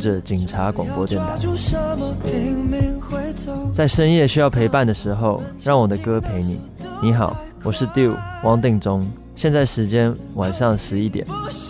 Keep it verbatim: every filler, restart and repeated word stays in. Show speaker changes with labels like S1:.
S1: 着警察广播电台。在深夜需要陪伴的时候，让我的歌陪你。你好，我是 Dew 汪定中，现在时间晚上十一点。